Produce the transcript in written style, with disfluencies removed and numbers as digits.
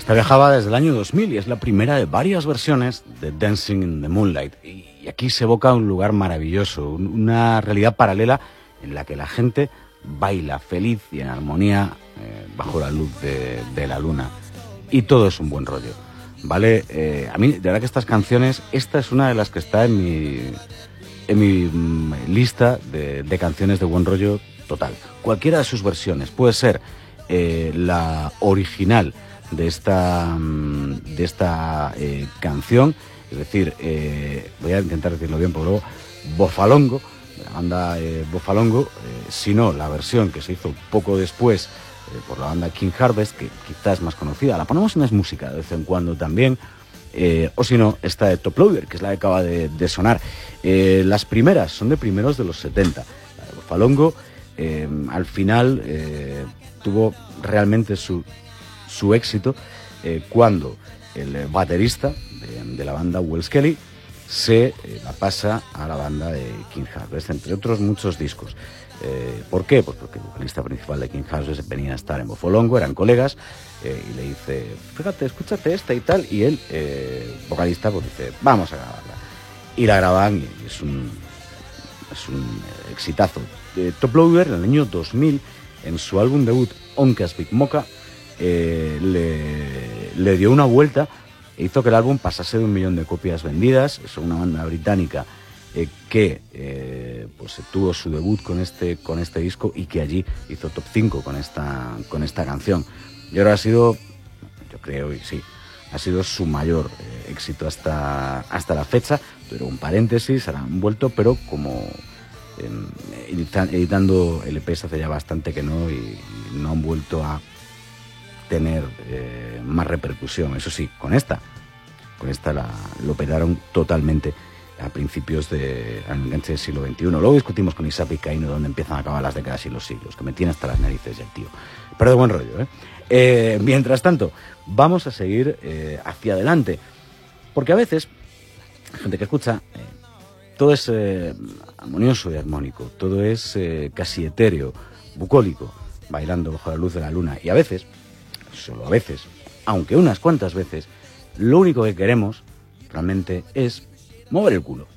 Esta viajaba desde el año 2000 y es la primera de varias versiones de Dancing in the Moonlight. Y aquí se evoca un lugar maravilloso, una realidad paralela en la que la gente baila feliz y en armonía bajo la luz de la luna. Y todo es un buen rollo, ¿vale? A mí, de verdad que estas canciones, esta es una de las que está en mi lista de canciones de buen rollo total. Cualquiera de sus versiones, puede ser la original de esta canción, es decir, voy a intentar decirlo bien, porque luego Bofalongo, la banda Bofalongo, sino la versión que se hizo poco después por la banda King Harvest, que quizás es más conocida, la ponemos en Es Música de vez en cuando también, o si no, esta de Top Loader, que es la que acaba de sonar. Las primeras son de primeros de los 70. La de Bofalongo al final tuvo realmente su éxito cuando el baterista de la banda, Wells Kelly, se la pasa a la banda de King Harvest, entre otros muchos discos. ¿Por qué? Pues porque el vocalista principal de King Harvest venía a estar en Bofalongo, eran colegas, y le dice, fíjate, escúchate esta y tal, y él, vocalista, pues dice, vamos a grabarla. Y la graban y es un exitazo. Top Loader, en el año 2000, en su álbum debut, Oncas Big Mocha, le dio una vuelta e hizo que el álbum pasase de 1 millón de copias vendidas. Es una banda británica que pues tuvo su debut con este disco y que allí hizo top 5 con esta canción. Y ahora ha sido, yo creo, y sí, ha sido su mayor éxito hasta la fecha. Pero un paréntesis, ahora han vuelto, pero como editando LPs hace ya bastante que no, y no han vuelto a tener más repercusión. Eso sí, con esta lo petaron totalmente a principios al enganche del siglo XXI. Luego discutimos con Isaac y Caíno dónde empiezan a acabar las décadas y los siglos, que me tiene hasta las narices ya el tío. Pero de buen rollo, mientras tanto, vamos a seguir hacia adelante, porque a veces la gente que escucha, todo es armonioso y armónico, todo es casi etéreo, bucólico, bailando bajo la luz de la luna, y a veces, solo a veces, aunque unas cuantas veces, lo único que queremos realmente es mover el culo.